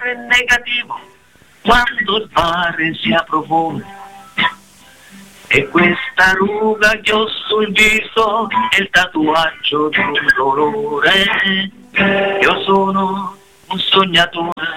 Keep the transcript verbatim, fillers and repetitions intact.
è negativo quando il mare sia profondo. E questa ruga che ho sul viso è il tatuaggio di un dolore. Io sono un sognatore